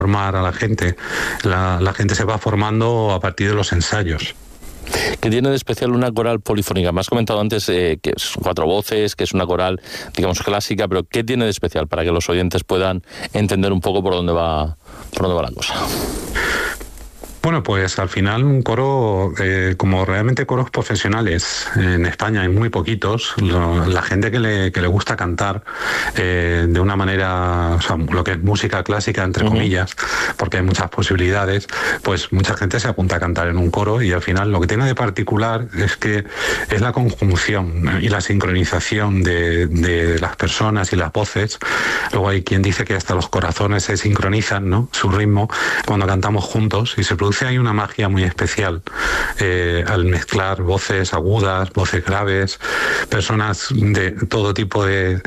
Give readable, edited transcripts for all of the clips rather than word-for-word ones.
formar a la gente. La gente se va formando a partir de los ensayos. ¿Qué tiene de especial una coral polifónica? Me has comentado antes que es 4 voces, que es una coral, digamos, clásica, pero ¿qué tiene de especial para que los oyentes puedan entender un poco por dónde va la cosa? Bueno, pues al final un coro, como realmente coros profesionales en España hay muy poquitos, la gente que le gusta cantar de una manera, o sea, lo que es música clásica, entre comillas, porque hay muchas posibilidades, pues mucha gente se apunta a cantar en un coro y al final lo que tiene de particular es que es la conjunción y la sincronización de las personas y las voces. Luego hay quien dice que hasta los corazones se sincronizan, ¿no? Su ritmo cuando cantamos juntos y se produce ahí una magia muy especial al mezclar voces agudas, voces graves, personas de todo tipo de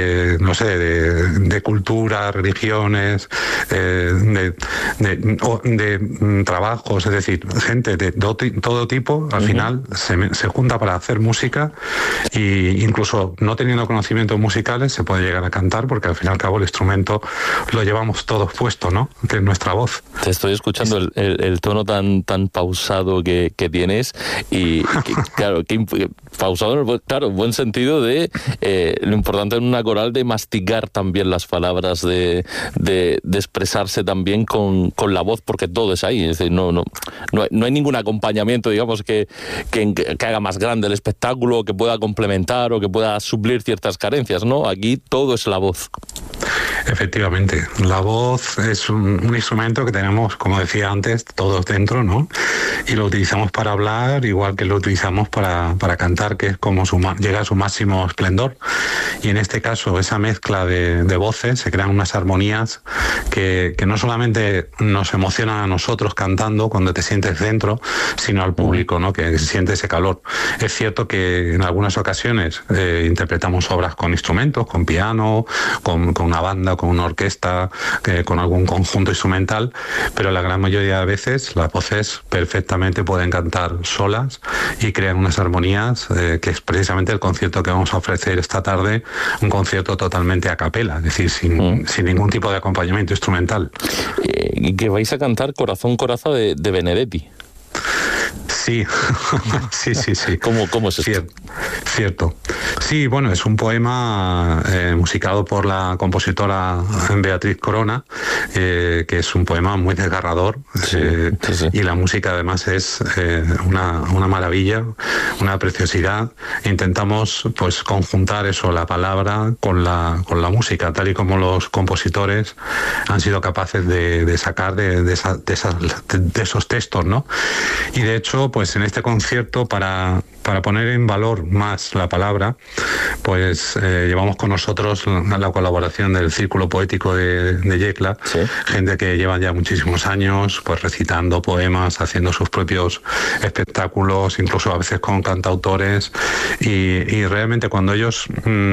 cultura, religiones, de trabajos, es decir, gente de todo tipo, al final se junta para hacer música e incluso no teniendo conocimientos musicales se puede llegar a cantar porque al fin y al cabo el instrumento lo llevamos todos puesto, ¿no? Que es nuestra voz. Te estoy escuchando el tono tan pausado que tienes y claro, pausado, claro, buen sentido de lo importante en una coral de masticar también las palabras, de expresarse también con la voz, porque todo es ahí, es decir, no hay ningún acompañamiento, digamos, que haga más grande el espectáculo, que pueda complementar o que pueda suplir ciertas carencias, ¿no? Aquí todo es la voz. Efectivamente, la voz es un instrumento que tenemos, como decía antes, todos dentro, ¿no? Y lo utilizamos para hablar, igual que lo utilizamos para cantar, que es como llega a su máximo esplendor. Y en este caso, esa mezcla de voces, se crean unas armonías que no solamente nos emocionan a nosotros cantando cuando te sientes dentro, sino al público, ¿no? Que siente ese calor. Es cierto que en algunas ocasiones interpretamos obras con instrumentos, con piano, con una banda, con una orquesta, con algún conjunto instrumental, pero la gran mayoría de veces las voces perfectamente pueden cantar solas y crean unas armonías que es precisamente el concierto que vamos a ofrecer esta tarde, un concierto totalmente a capela, es decir, sin ningún tipo de acompañamiento instrumental. Que vais a cantar Corazón Coraza de Benedetti. Sí, sí. ¿Cómo es esto? Cierto. Sí, bueno, es un poema musicado por la compositora Beatriz Corona, que es un poema muy desgarrador, sí. Y la música además es una maravilla, una preciosidad. Intentamos pues conjuntar eso, la palabra con la música, tal y como los compositores han sido capaces de sacar de esos textos, ¿no? Y de hecho, pues en este concierto, para poner en valor más la palabra, pues llevamos con nosotros la colaboración del Círculo Poético de Yecla, ¿sí? Gente que lleva ya muchísimos años pues recitando poemas, haciendo sus propios espectáculos, incluso a veces con cantautores, y realmente cuando ellos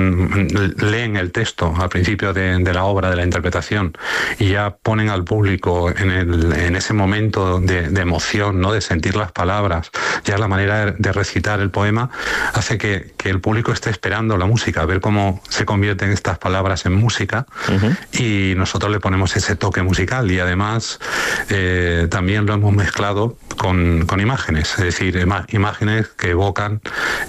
leen el texto al principio de la obra, de la interpretación, y ya ponen al público en ese momento de emoción, ¿no? De sentir las palabras, ya la manera de recitar el poema hace que el público esté esperando la música, ver cómo se convierten estas palabras en música, y nosotros le ponemos ese toque musical, y además también lo hemos mezclado con imágenes, es decir, imágenes que evocan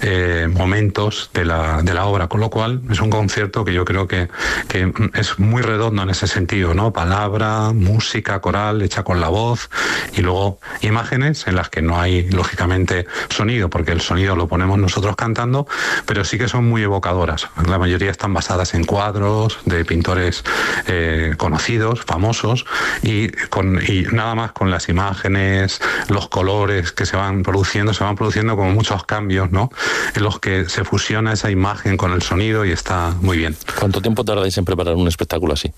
momentos de la obra, con lo cual es un concierto que yo creo que es muy redondo en ese sentido, ¿no? Palabra, música coral hecha con la voz, y luego imágenes en las que no hay lógicamente sonido, porque el sonido lo ponemos nosotros cantando, pero sí que son muy evocadoras. La mayoría están basadas en cuadros de pintores conocidos, famosos, y nada más con las imágenes, los colores que se van produciendo como muchos cambios, ¿no? En los que se fusiona esa imagen con el sonido y está muy bien. ¿Cuánto tiempo tardáis en preparar un espectáculo así?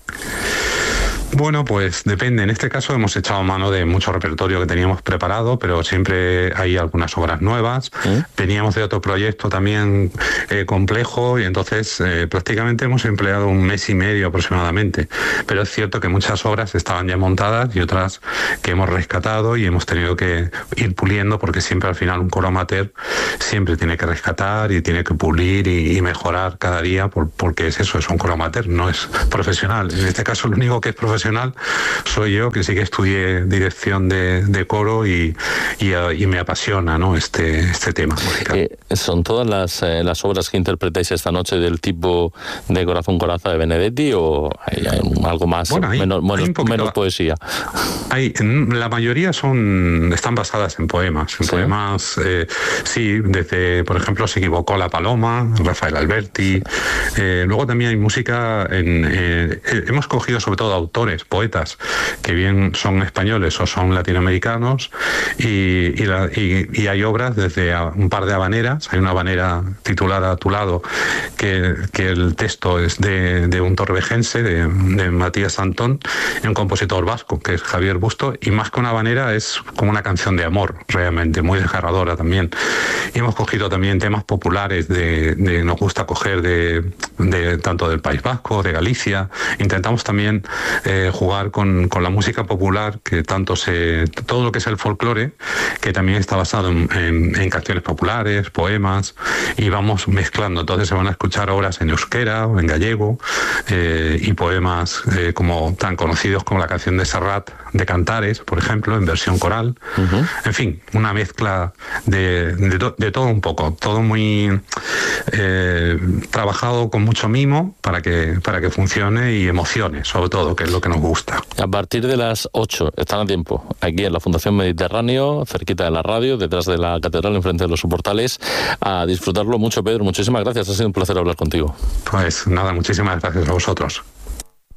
Bueno, pues depende. En este caso hemos echado mano de mucho repertorio que teníamos preparado, pero siempre hay algunas obras nuevas. Veníamos de otro proyecto también complejo, y entonces prácticamente hemos empleado 1 mes y medio aproximadamente. Pero es cierto que muchas obras estaban ya montadas y otras que hemos rescatado y hemos tenido que ir puliendo, porque siempre al final un coro amateur siempre tiene que rescatar y tiene que pulir y mejorar cada día, porque es eso, es un coro amateur, no es profesional. En este caso lo único que es profesional profesional soy yo, que sí que estudié dirección de coro y me apasiona, ¿no?, este tema musical. ¿Son todas las obras que interpretáis esta noche del tipo de Corazón Coraza de Benedetti, o hay algo más, bueno, menos poesía? La mayoría están basadas en poemas. Poemas, sí, desde, por ejemplo, Se equivocó la paloma, Rafael Alberti. Luego también hay música, hemos cogido sobre todo autores, poetas, que bien son españoles o son latinoamericanos, y hay obras desde un par de habaneras. Hay una habanera titulada A tu lado, que el texto es de un torvejense, de Matías Antón, y un compositor vasco, que es Javier Busto, y más que una habanera es como una canción de amor, realmente, muy desgarradora también. Y hemos cogido también temas populares nos gusta coger de tanto del País Vasco, de Galicia. Intentamos también jugar con la música popular, que todo lo que es el folclore, que también está basado en canciones populares, poemas, y vamos mezclando. Entonces se van a escuchar obras en euskera o en gallego, y poemas como tan conocidos como la canción de Serrat de Cantares, por ejemplo, en versión coral. Uh-huh. En fin, una mezcla de todo un poco, todo muy trabajado con mucho mimo para que funcione y emocione, sobre todo, que es lo que nos gusta. A partir de las 8 están a tiempo, aquí en la Fundación Mediterráneo, cerquita de la radio, detrás de la catedral, enfrente de los soportales, a disfrutarlo mucho. Pedro, muchísimas gracias, ha sido un placer hablar contigo. Pues nada, muchísimas gracias a vosotros.